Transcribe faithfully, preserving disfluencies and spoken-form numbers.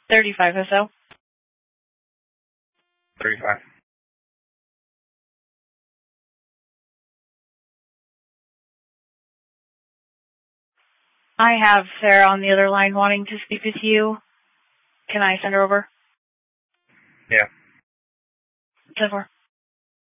thirty-five or so. thirty-five. I have Sarah on the other line wanting to speak with you. Can I send her over? Yeah. ten four.